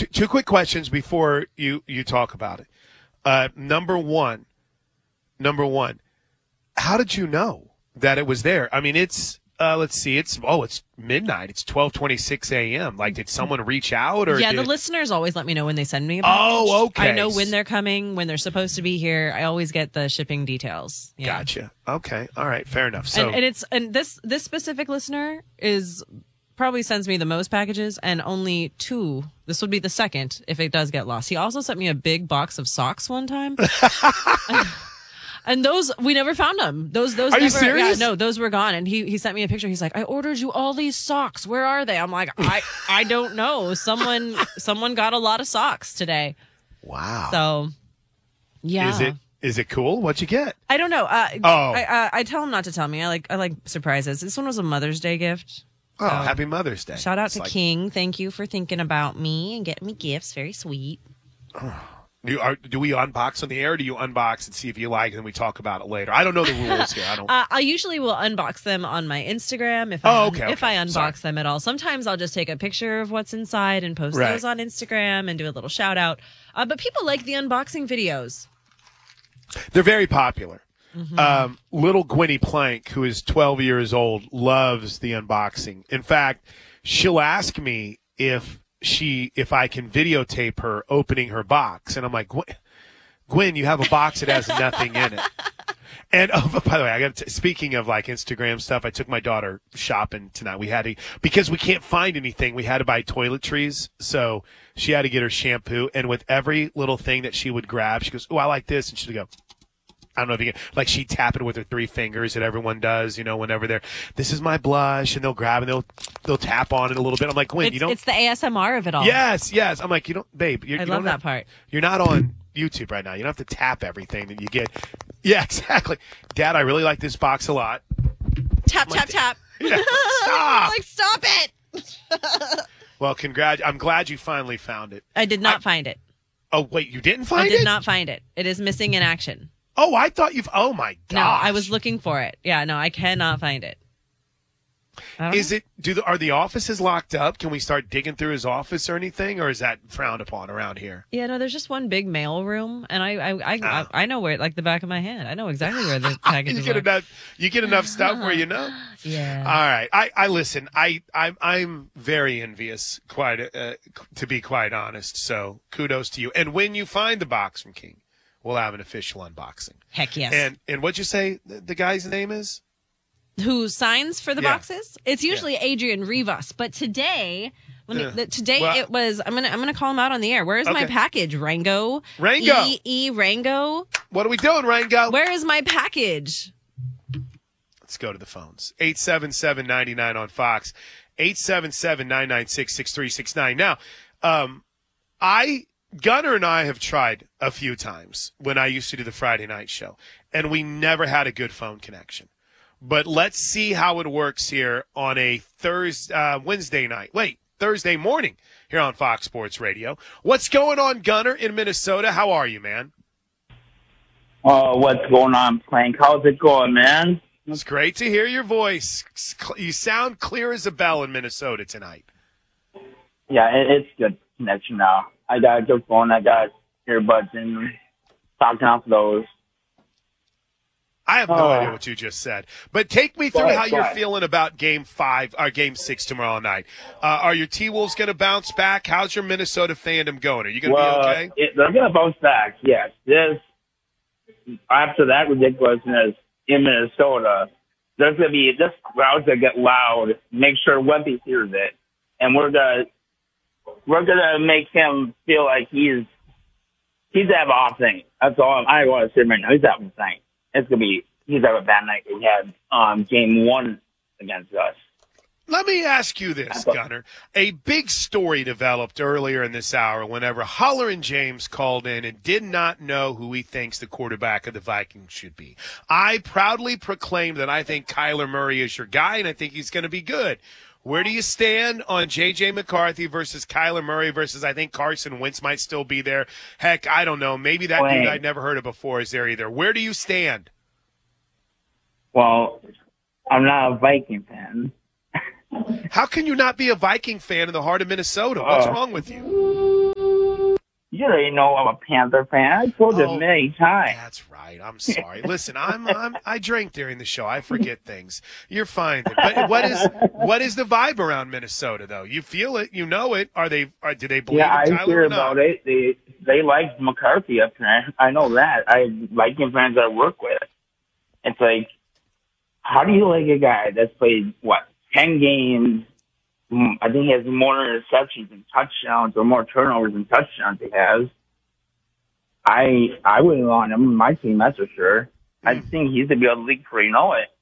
two quick questions before you talk about it. Number one, how did you know that it was there? I mean, it's let's see, it's midnight. It's 12:26 a.m. Like, did someone reach out? Or the listeners always let me know when they send me a package. Oh, okay. I know when they're coming, when they're supposed to be here. I always get the shipping details. Yeah. Gotcha. Okay. All right. Fair enough. So, and this specific listener probably sends me the most packages, and only 2. This would be the second if it does get lost. He also sent me a big box of socks one time. And those, we never found them. Those Are never, you serious? Yeah, no, those were gone. And he sent me a picture. He's like, I ordered you all these socks. Where are they? I'm like, I don't know. Someone got a lot of socks today. wow. So, yeah. Is it cool? What'd you get? I don't know. Oh. I tell him not to tell me. I like surprises. This one was a Mother's Day gift. Oh, happy Mother's Day. Shout out to King. Thank you for thinking about me and getting me gifts. Very sweet. Do we unbox on the air, or do you unbox and see if you like it and we talk about it later? I don't know the rules here. I don't. I usually will unbox them on my Instagram if I unbox them at all. Sometimes I'll just take a picture of what's inside and post those on Instagram and do a little shout out. But people like the unboxing videos. They're very popular. Mm-hmm. Little Gwenny Plank, who is 12 years old, loves the unboxing. In fact, she'll ask me if I can videotape her opening her box. And I'm like, Gwen, you have a box that has nothing in it. And by the way, speaking of like Instagram stuff, I took my daughter shopping tonight. Because we can't find anything, we had to buy toiletries. So she had to get her shampoo. And with every little thing that she would grab, she goes, oh, I like this. And she'd go, I don't know if you can, like, she'd tap it with her 3 fingers that everyone does, whenever this is my blush, and they'll grab and they'll tap on it a little bit. I'm like, Gwen, it's the ASMR of it all. Yes. I'm like, babe, I love that part. You're not on YouTube right now. You don't have to tap everything that you get. Yeah, exactly. Dad, I really like this box a lot. Tap. Yeah, stop. Like, stop it. Well, I'm glad you finally found it. I did not find it. Oh, wait, you didn't find it? I did not find it. It is missing in action. Oh, I thought oh my gosh. No, I was looking for it. Yeah, no, I cannot find it. Are the offices locked up? Can we start digging through his office or anything, or is that frowned upon around here? Yeah, no, there's just one big mail room, and I know where, like the back of my hand. I know exactly where the packages are. You get enough stuff where you know. Yeah. All right. I listen. I'm very envious, to be quite honest. So kudos to you. And when you find the box from King, we'll have an official unboxing. Heck yes. And what'd you say the guy's name is? Who signs for the boxes? It's usually Adrian Rivas, but today, it was. I'm gonna call him out on the air. Where is my package, Rango? Rango. Rango. What are we doing, Rango? Where is my package? Let's go to the phones. 877-99 on Fox. 877-996-6369. Now, Gunner and I have tried a few times when I used to do the Friday night show, and we never had a good phone connection. But let's see how it works here on a Thursday morning here on Fox Sports Radio. What's going on, Gunner, in Minnesota? How are you, man? Oh, what's going on, Plank? How's it going, man? It's great to hear your voice. You sound clear as a bell in Minnesota tonight. Yeah, it's good connection now. I got a good phone. I got earbuds and talking off those. I have no idea what you just said. But take me through how you're feeling about Game 5 or Game 6 tomorrow night. Are your T-Wolves going to bounce back? How's your Minnesota fandom going? Are you going to be okay? They're going to bounce back, yes. After that ridiculousness in Minnesota, there's going to be this crowd's going to get loud. Make sure Wemby hears it. And we're going to make him feel like he's having a thing. That's all I want to say right now. He's having a thing. He's having a bad night. He had Game 1 against us. Let me ask you this, Gunner. A big story developed earlier in this hour whenever Haller and James called in and did not know who he thinks the quarterback of the Vikings should be. I proudly proclaimed that I think Kyler Murray is your guy, and I think he's going to be good. Where do you stand on J.J. McCarthy versus Kyler Murray versus I think Carson Wentz might still be there? Heck, I don't know. Maybe that dude I'd never heard of before is there either. Where do you stand? Well, I'm not a Viking fan. How can you not be a Viking fan in the heart of Minnesota? What's wrong with you? You already know I'm a Panther fan. I told you many times. That's right. I'm sorry. Listen, I drink during the show. I forget things. You're fine. But what is the vibe around Minnesota though? You feel it. You know it. Do they believe in Tyler I hear or not? about it. They like McCarthy up there. I know that. I like him friends I work with. It's like, how do you like a guy that's played 10 games? I think he has more interceptions and touchdowns, or more turnovers and touchdowns he has. I wouldn't want him on my team, that's for sure. I think he's to be able to league before you know it.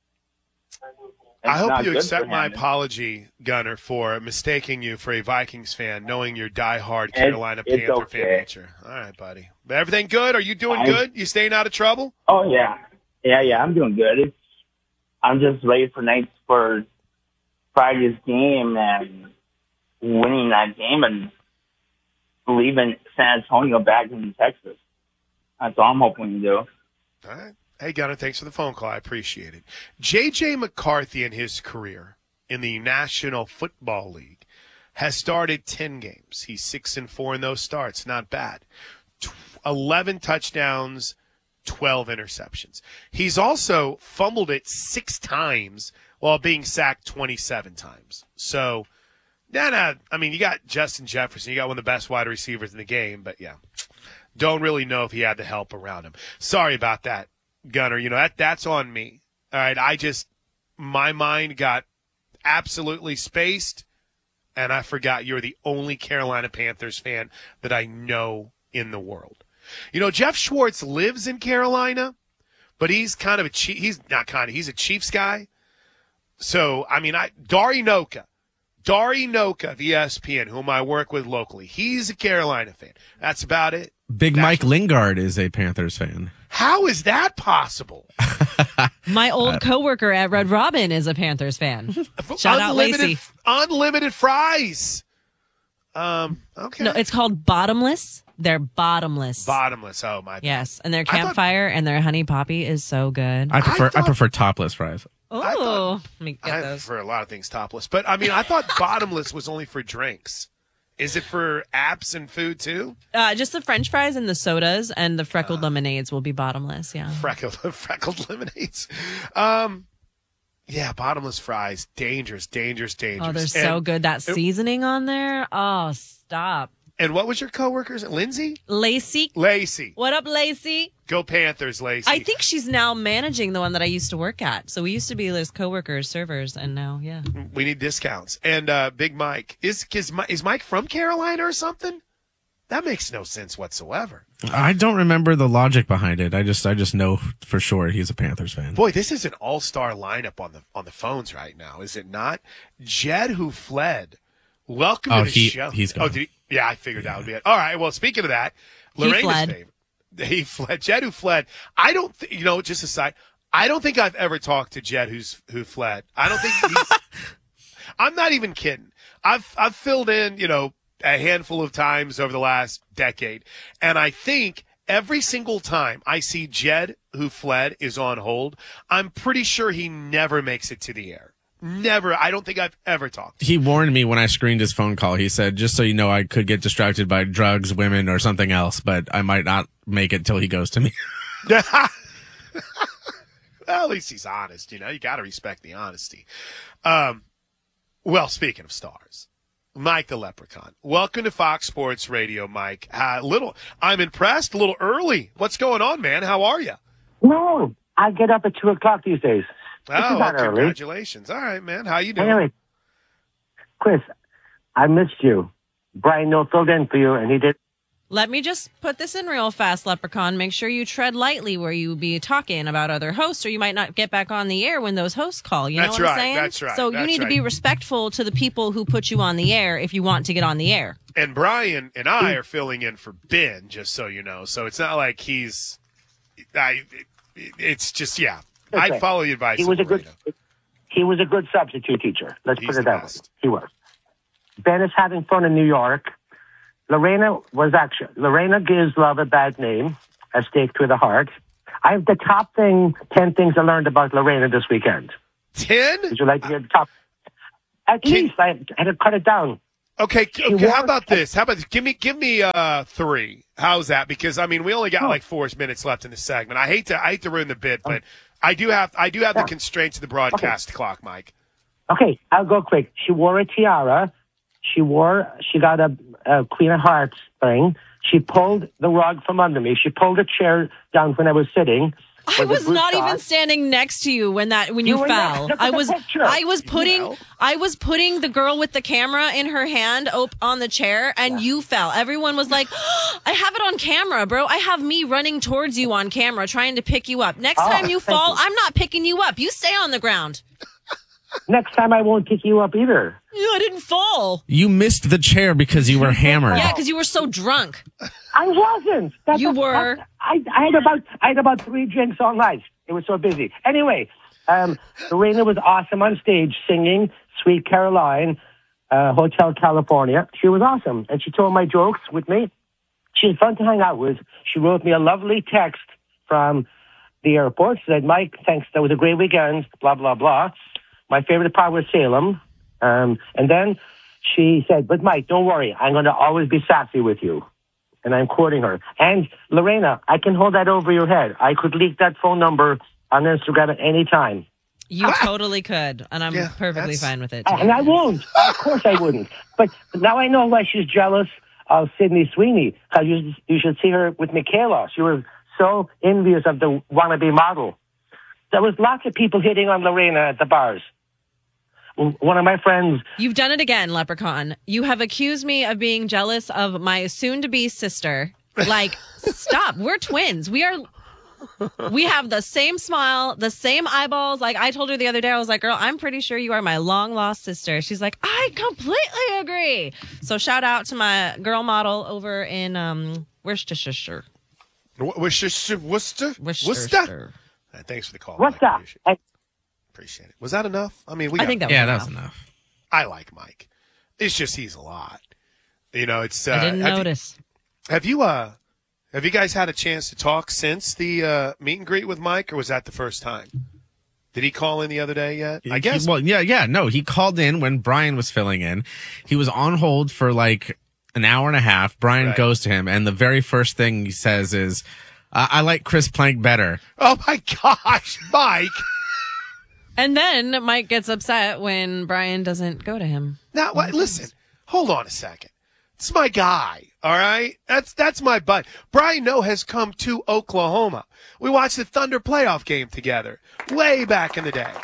I hope you accept my apology, Gunner, for mistaking you for a Vikings fan, knowing your diehard Carolina Panther fan nature. All right, buddy. But everything good? Are you doing good? You staying out of trouble? Oh, yeah. Yeah, I'm doing good. I'm just ready for Friday's game and winning that game and leaving San Antonio back in Texas. That's all I'm hoping to do. All right. Hey, Gunner, thanks for the phone call. I appreciate it. J.J. McCarthy in his career in the National Football League has started 10 games. He's 6-4 in those starts. Not bad. 11 touchdowns, 12 interceptions. He's also fumbled it 6 times while being sacked 27 times. So, I mean, you got Justin Jefferson. You got one of the best wide receivers in the game, but yeah, don't really know if he had the help around him. Sorry about that, Gunner. You know, that's on me. All right, my mind got absolutely spaced, and I forgot you're the only Carolina Panthers fan that I know in the world. You know, Jeff Schwartz lives in Carolina, but he's kind of he's a Chiefs guy. So, I mean, Dari Noka of ESPN, whom I work with locally, he's a Carolina fan. That's about it. Big Mike Lingard is a Panthers fan. How is that possible? My old coworker at Red Robin is a Panthers fan. Shout out Lacey. Unlimited fries. Okay. No, it's called Bottomless. They're bottomless. Bottomless. Oh my. Yes, and their campfire and their honey poppy is so good. I prefer topless fries. Oh, let me get I those. prefer a lot of things topless, but I mean, I thought bottomless was only for drinks. Is it for apps and food too? Just the French fries and the sodas and the freckled lemonades will be bottomless. Yeah, freckled lemonades. Yeah, bottomless fries, dangerous. Oh, they're so good. That seasoning on there. Oh, stop. And what was your coworker's? Lindsay? Lacey. What up, Lacey? Go Panthers, Lacey. I think she's now managing the one that I used to work at. So we used to be those coworkers, servers, and now, yeah. We need discounts. And Big Mike. Is Mike from Carolina or something? That makes no sense whatsoever. I don't remember the logic behind it. I just know for sure he's a Panthers fan. Boy, this is an all-star lineup on the phones right now, is it not? Jed Who Fled. Welcome to the show. He's gone. Yeah, I figured that would be it. All right. Well, speaking of that, Lorena's favorite. He fled. Jed Who Fled. I don't, just aside, I don't think I've ever talked to Jed Who Fled. I don't think he's, I'm not even kidding. I've filled in, a handful of times over the last decade. And I think every single time I see Jed Who Fled is on hold, I'm pretty sure he never makes it to the air. Never. I don't think I've ever talked. He warned me when I screened his phone call. He said, just so you know, I could get distracted by drugs, women, or something else, but I might not make it till he goes to me. Well, at least he's honest. You got to respect the honesty. Well, speaking of stars, Mike the Leprechaun. Welcome to Fox Sports Radio, Mike. I'm impressed. A little early. What's going on, man? How are you? No, I get up at 2:00 these days. Oh, well, congratulations. All right, man. How you doing? Anyway, Chris, I missed you. Brian Noel filled in for you, and he did. Let me just put this in real fast, Leprechaun. Make sure you tread lightly where you be talking about other hosts, or you might not get back on the air when those hosts call. You know what I'm saying? That's right. So you need to be respectful to the people who put you on the air if you want to get on the air. And Brian and I are filling in for Ben, just so you know. So it's not like it's just, yeah. I'd follow the advice. He was a good substitute teacher. Let's put it that way. He was. Ben is having fun in New York. Lorena gives love a bad name, a stake to the heart. I have the top 10 things I learned about Lorena this weekend. 10? Would you like to hear the top? At least I had to cut it down. Okay, She okay. How wore- about this? How about this? Give me 3. How's that? Because I mean, we only got like 4 minutes left in the segment. I hate to ruin the bit, but I do have the constraints of the broadcast clock, Mike. Okay, I'll go quick. She wore a tiara. She got a Queen of Hearts thing. She pulled the rug from under me. She pulled a chair down when I was sitting. I was not even standing next to you when you were fell. next. Look at the picture. I was putting the girl with the camera in her hand on the chair, and you fell. Everyone was like, I have it on camera, bro. I have me running towards you on camera, trying to pick you up. Next time you fall, I'm not picking you up. You stay on the ground. Next time I won't pick you up either. I didn't fall. You missed the chair because you were hammered. Yeah, because you were so drunk. I wasn't. You were. I had about 3 drinks all night. It was so busy. Anyway, Lorena was awesome on stage singing Sweet Caroline, Hotel California. She was awesome. And she told my jokes with me. She was fun to hang out with. She wrote me a lovely text from the airport. She said, Mike, thanks. That was a great weekend. Blah, blah, blah. My favorite part was Salem. And then she said, but Mike, don't worry. I'm going to always be sassy with you. And I'm quoting her. And Lorena, I can hold that over your head. I could leak that phone number on Instagram at any time. You totally could. And I'm perfectly fine with it. And I won't. Of course I wouldn't. But now I know why she's jealous of Sydney Sweeney. Because you should see her with Michaela. She was so envious of the wannabe model. There was lots of people hitting on Lorena at the bars. One of my friends... You've done it again, Leprechaun. You have accused me of being jealous of my soon-to-be sister. Like, stop. We're twins. We have the same smile, the same eyeballs. Like, I told her the other day, I was like, girl, I'm pretty sure you are my long-lost sister. She's like, I completely agree. So shout out to my girl model over in Worcestershire. Worcester? Thanks for the call. What's that? Appreciate it. Was that enough? I mean, I think that was enough. I like Mike. It's just he's a lot. You know, it's. I didn't notice. Have you guys had a chance to talk since the meet and greet with Mike, or was that the first time? Did he call in the other day yet? I guess. No, he called in when Brian was filling in. He was on hold for like an hour and a half. Brian goes to him, and the very first thing he says is, I like Chris Plank better. Oh my gosh, Mike. And then Mike gets upset when Brian doesn't go to him. Now, listen, hold on a second. It's my guy, all right? That's my bud. Brian Noe has come to Oklahoma. We watched the Thunder playoff game together way back in the day.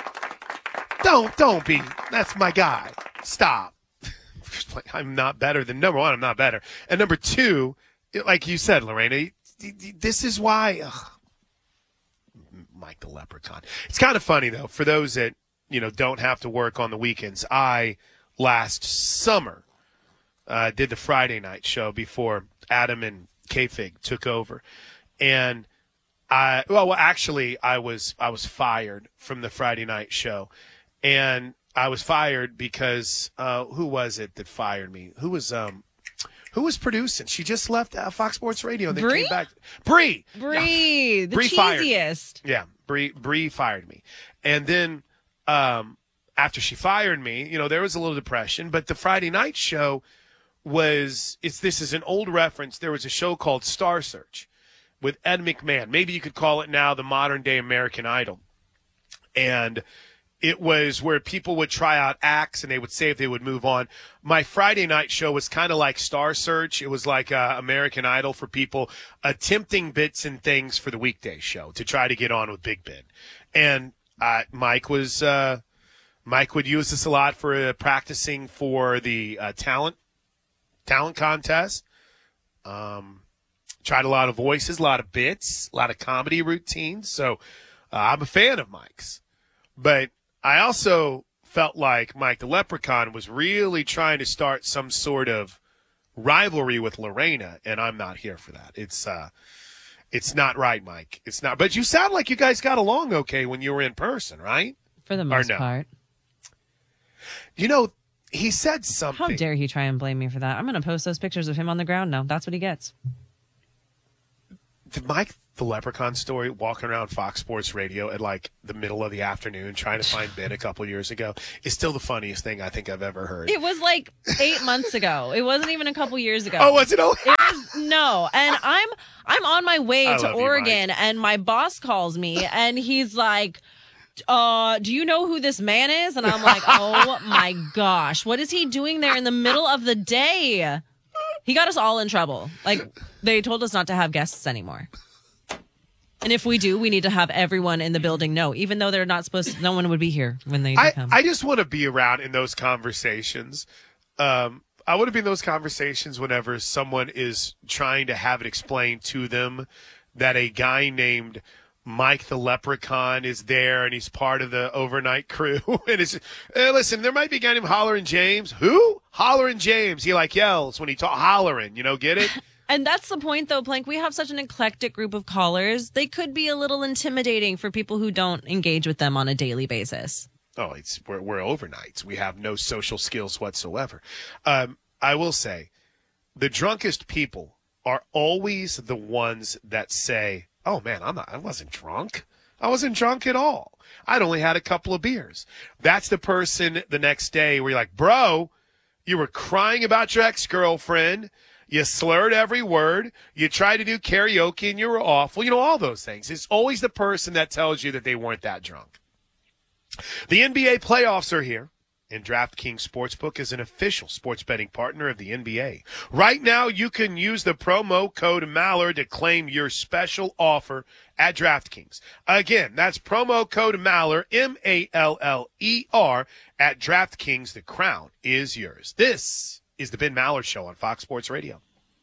Don't be. That's my guy. Stop. I'm not better than number one. I'm not better. And number two, like you said, Lorena, this is why. Mike the Leprechaun. It's kind of funny though for those that don't have to work on the weekends. I last summer did the Friday night show before Adam and K-Fig took over, and I was fired from the Friday night show, and I was fired because who was it that fired me? Who was producing? She just left Fox Sports Radio and then came back. Bree, the Bree cheesiest. Yeah, Bree fired me. And then after she fired me, there was a little depression. But the Friday night show this is an old reference. There was a show called Star Search with Ed McMahon. Maybe you could call it now the modern day American Idol. And it was where people would try out acts and they would say if they would move on. My Friday night show was kind of like Star Search. It was like American Idol for people attempting bits and things for the weekday show to try to get on with Big Ben. And Mike would use this a lot for practicing for the talent contest. Tried a lot of voices, a lot of bits, a lot of comedy routines. So I'm a fan of Mike's. But I also felt like Mike the Leprechaun was really trying to start some sort of rivalry with Lorena, and I'm not here for that. It's not right, Mike. It's not. But you sound like you guys got along okay when you were in person, right? For the most part. He said something. How dare he try and blame me for that? I'm going to post those pictures of him on the ground now. That's what he gets. Did Mike the Leprechaun story, walking around Fox Sports Radio at like the middle of the afternoon trying to find Ben a couple years ago is still the funniest thing I think I've ever heard. It was like 8 months ago. It wasn't even a couple years ago. Oh, was it? No, and I'm on my way I to love you, Oregon, Mike. and my boss calls me, and he's like, do you know who this man is? And I'm like, oh my gosh, what is he doing there in the middle of the day? He got us all in trouble. Like, they told us not to have guests anymore. And if we do, we need to have everyone in the building know, even though they're not supposed to, no one would be here when they come. I just want to be around in those conversations. I want to be in those conversations whenever someone is trying to have it explained to them that a guy named Mike the Leprechaun is there and he's part of the overnight crew. And it's, listen, there might be a guy named Hollerin' James. Who? Hollerin' James. He like yells when he talks, hollering, get it? And that's the point, though, Plank. We have such an eclectic group of callers. They could be a little intimidating for people who don't engage with them on a daily basis. Oh, we're overnights. We have no social skills whatsoever. I will say, the drunkest people are always the ones that say, "Oh man, I wasn't drunk. I wasn't drunk at all. I'd only had a couple of beers." That's the person the next day where you're like, "Bro, you were crying about your ex-girlfriend. You slurred every word. You tried to do karaoke and you were awful." All those things. It's always the person that tells you that they weren't that drunk. The NBA playoffs are here, and DraftKings Sportsbook is an official sports betting partner of the NBA. Right now, you can use the promo code Maller to claim your special offer at DraftKings. Again, that's promo code Maller, Maller, at DraftKings. The crown is yours. This is the Ben Maller Show on Fox Sports Radio.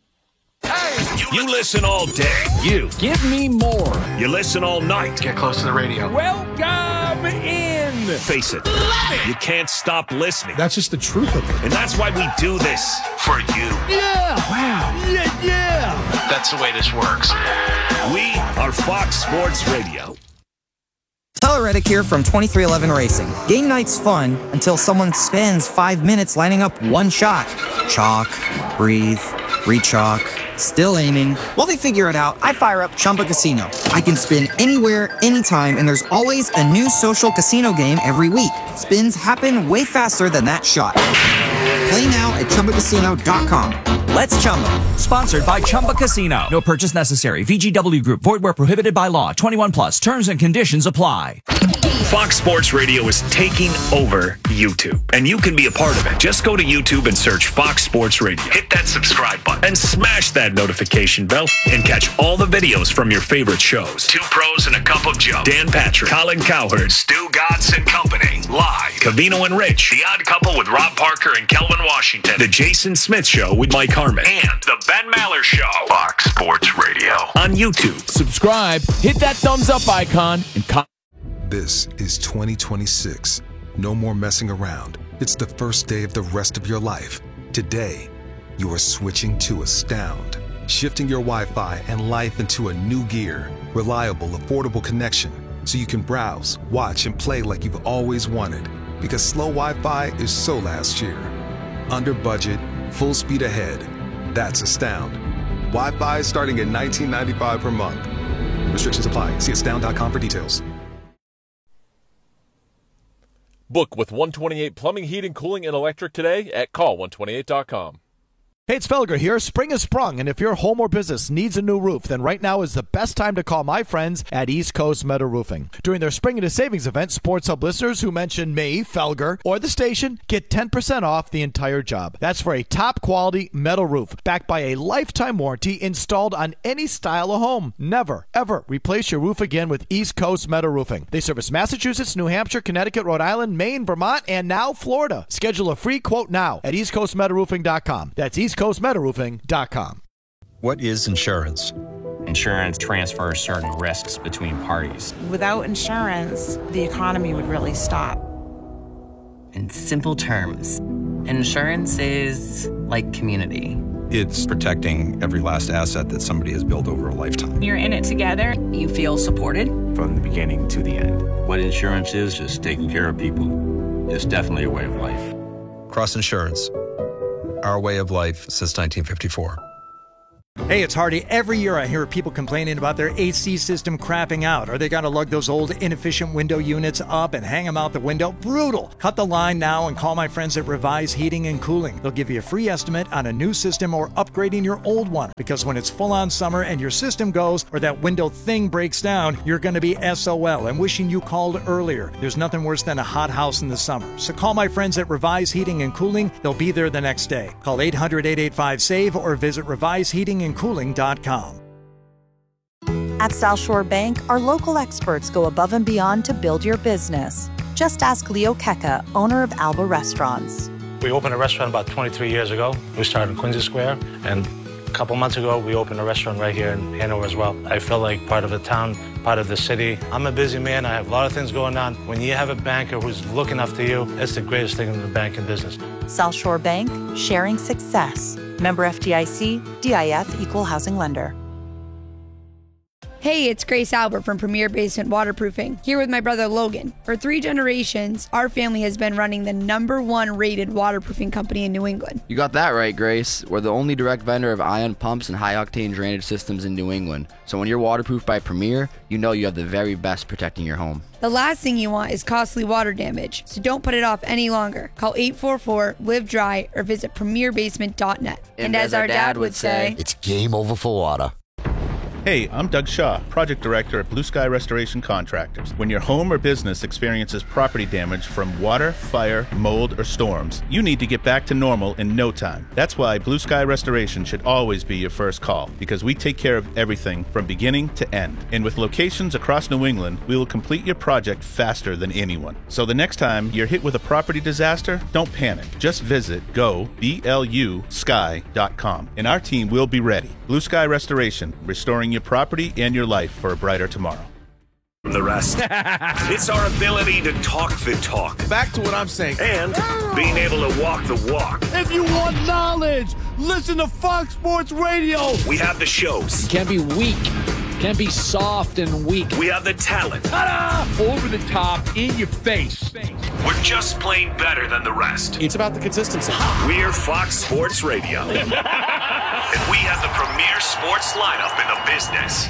You listen all day. You. Give me more. You listen all night. Get close to the radio. Welcome in. Face it. You can't stop listening. That's just the truth of it. And that's why we do this for you. Yeah. Wow. Yeah. That's the way this works. We are Fox Sports Radio. Tyler Reddick here from 2311 Racing. Game night's fun until someone spends 5 minutes lining up one shot. Chalk, breathe, re-chalk, still aiming. While they figure it out, I fire up Chumba Casino. I can spin anywhere, anytime, and there's always a new social casino game every week. Spins happen way faster than that shot. Play now at ChumbaCasino.com. Let's Chumba. Sponsored by Chumba Casino. No purchase necessary. VGW Group. Void where prohibited by law. 21 plus. Terms and conditions apply. Fox Sports Radio is taking over YouTube, and you can be a part of it. Just go to YouTube and search Fox Sports Radio. Hit that subscribe button and smash that notification bell and catch all the videos from your favorite shows. Two Pros and a Cup of Joe. Dan Patrick, Colin Cowherd, Stu Gatz and Company. Live. Covino and Rich. The Odd Couple with Rob Parker and Kelvin Washington. The Jason Smith Show with Mike Harmon. And the Ben Maller Show. Fox Sports Radio. On YouTube. Subscribe, hit that thumbs up icon, and This is 2026. No more messing around. It's the first day of the rest of your life. Today, you are switching to Astound. Shifting your Wi-Fi and life into a new gear. Reliable, affordable connection. So you can browse, watch, and play like you've always wanted. Because slow Wi-Fi is so last year. Under budget, full speed ahead. That's Astound. Wi-Fi starting at $19.95 per month. Restrictions apply. See astound.com for details. Book with 128 Plumbing, Heating, Cooling, and Electric today at call128.com. Hey, it's Felger here. Spring has sprung, and if your home or business needs a new roof, then right now is the best time to call my friends at East Coast Metal Roofing. During their Spring into Savings event, Sports Hub listeners who mention me, Felger, or the station get 10% off the entire job. That's for a top-quality metal roof, backed by a lifetime warranty installed on any style of home. Never, ever replace your roof again with East Coast Metal Roofing. They service Massachusetts, New Hampshire, Connecticut, Rhode Island, Maine, Vermont, and now Florida. Schedule a free quote now at eastcoastmetalroofing.com. That's eastcoastmetalroofing.com. What is insurance? Insurance transfers certain risks between parties. Without insurance, the economy would really stop. In simple terms, insurance is like community. It's protecting every last asset that somebody has built over a lifetime. You're in it together. You feel supported. From the beginning to the end. What insurance is just taking care of people. It's definitely a way of life. Cross Insurance. Our way of life since 1954. Hey, it's Hardy. Every year I hear people complaining about their AC system crapping out, or they got to lug those old inefficient window units up and hang them out the window. Brutal. Cut the line now and call my friends at Revise Heating and Cooling. They'll give you a free estimate on a new system or upgrading your old one, because when it's full on summer and your system goes or that window thing breaks down, you're going to be SOL and wishing you called earlier. There's nothing worse than a hot house in the summer. So call my friends at Revise Heating and Cooling. They'll be there the next day. Call 800-885-SAVE or visit reviseheatingandcooling.com. At South Shore Bank, our local experts go above and beyond to build your business. Just ask Leo Keka, owner of Alba Restaurants. We opened a restaurant about 23 years ago. We started in Quincy Square, and a couple months ago, we opened a restaurant right here in Hanover as well. I feel like part of the town, part of the city. I'm a busy man. I have a lot of things going on. When you have a banker who's looking after you, it's the greatest thing in the banking business. South Shore Bank, sharing success. Member FDIC, DIF, Equal Housing Lender. Hey, it's Grace Albert from Premier Basement Waterproofing, here with my brother Logan. For 3 generations, our family has been running the #1 rated waterproofing company in New England. You got that right, Grace. We're the only direct vendor of ion pumps and high-octane drainage systems in New England. So when you're waterproofed by Premier, you know you have the very best protecting your home. The last thing you want is costly water damage, so don't put it off any longer. Call 844-LIVE-DRY or visit premierbasement.net. And as our dad would say, it's game over for water. Hey, I'm Doug Shaw, Project Director at Blue Sky Restoration Contractors. When your home or business experiences property damage from water, fire, mold, or storms, you need to get back to normal in no time. That's why Blue Sky Restoration should always be your first call, because we take care of everything from beginning to end. And with locations across New England, we will complete your project faster than anyone. So the next time you're hit with a property disaster, don't panic. Just visit BLUSky.com, and our team will be ready. Blue Sky Restoration, restoring your property and your life for a brighter tomorrow. From the rest, it's our ability to talk the talk. Back to what I'm saying. And being able to walk the walk. If you want knowledge, listen to Fox Sports Radio. We have the shows. You can't be weak. Can't be soft and weak. We have the talent. Ta-da! Over the top, in your face. We're just plain better than the rest. It's about the consistency. We're Fox Sports Radio. And we have the premier sports lineup in the business.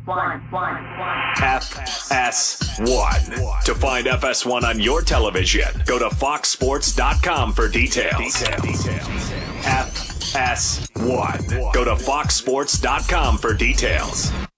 FS1. To find FS1 on your television, go to foxsports.com for details. FS1. Go to foxsports.com for details.